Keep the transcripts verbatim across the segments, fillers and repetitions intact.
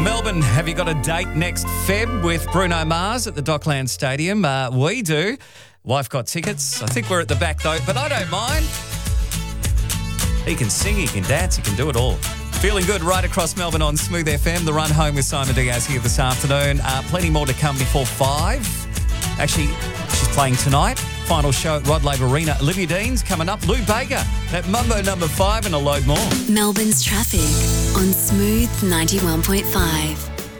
Melbourne, have you got a date next Feb with Bruno Mars at the Docklands Stadium? Uh, we do. Wife got tickets. I think we're at the back though, but I don't mind. He can sing, he can dance, he can do it all. Feeling good right across Melbourne on Smooth F M. The run home with Simon Diaz here this afternoon. Uh, plenty more to come before five. Actually, she's playing tonight. Final show at Rod Laver Arena. Olivia Dean's coming up. Lou Bega at Mumbo number five and a load more. Melbourne's traffic on Smooth ninety-one point five.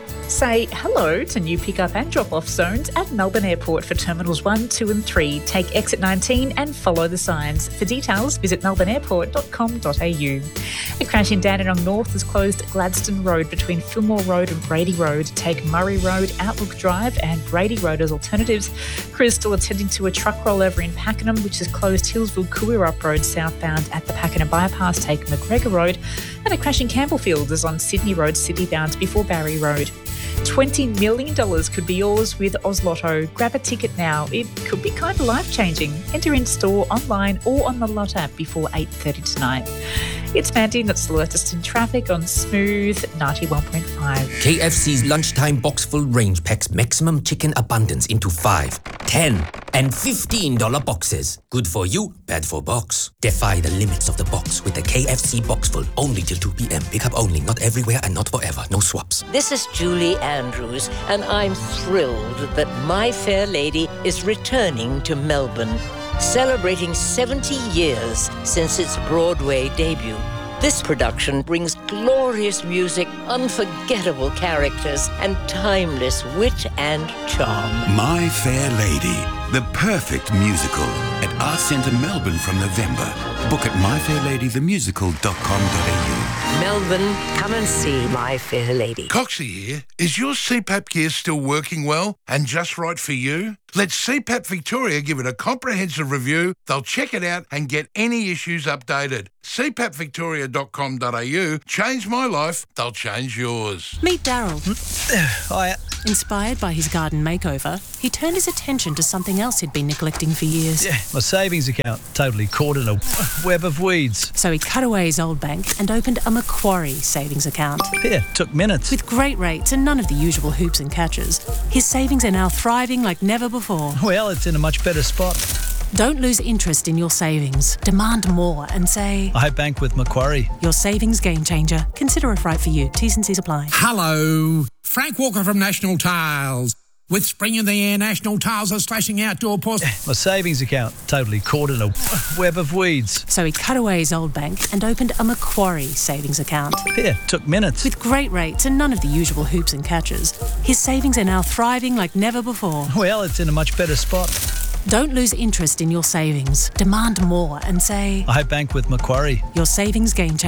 Say hello to new pick-up and drop-off zones at Melbourne Airport for Terminals one, two and three. Take exit nineteen and follow the signs. For details, visit melbourne airport dot com dot a u. A crash in Dandenong North has closed Gladstone Road between Fillmore Road and Brady Road. Take Murray Road, Outlook Drive and Brady Road as alternatives. Crews still attending to a truck rollover in Pakenham, which has closed Hillsville Kuwirup Road southbound at the Pakenham Bypass. Take McGregor Road. And a crash in Campbellfield is on Sydney Road, Sydney bound before Barry Road. twenty million dollars could be yours with Oz Lotto. Grab a ticket now. It could be kind of life-changing. Enter in store, online or on the Lot app before eight thirty tonight. It's Mandy, that's the latest in traffic on Smooth ninety-one point five. K F C's lunchtime box-full range packs maximum chicken abundance into five, ten and fifteen dollar boxes. Good for you, bad for box. Defy the limits of the box with the K F C Boxful. Only till two p.m. Pick up only, not everywhere and not forever. No swaps. This is Julie Andrews, and I'm thrilled that My Fair Lady is returning to Melbourne, celebrating seventy years since its Broadway debut. This production brings glorious music, unforgettable characters, and timeless wit and charm. My Fair Lady, the perfect musical at Arts Centre Melbourne from November. Book at my fair lady the musical dot com dot a u. Melbourne, come and see My Fair Lady. Coxie here. Is your C PAP gear still working well and just right for you? Let C PAP Victoria give it a comprehensive review. They'll check it out and get any issues updated. c pap victoria dot com dot a u. Change my life, they'll change yours. Meet Daryl. Hiya. Inspired by his garden makeover, he turned his attention to something else he'd been neglecting for years. Yeah, my savings account totally caught in a web of weeds. So he cut away his old bank and opened a Macquarie savings account. Yeah, took minutes. With great rates and none of the usual hoops and catches, his savings are now thriving like never before. Well, it's in a much better spot. Don't lose interest in your savings. Demand more and say, I bank with Macquarie. Your savings game changer. Consider if right for you. T's and C's apply. Hello, Frank Walker from National Tiles. With spring in the air, National Tiles are slashing outdoor posts. My savings account totally caught in a web of weeds. So he cut away his old bank and opened a Macquarie savings account. Yeah, took minutes. With great rates and none of the usual hoops and catches, his savings are now thriving like never before. Well, it's in a much better spot. Don't lose interest in your savings. Demand more and say, I bank with Macquarie. Your savings game changer.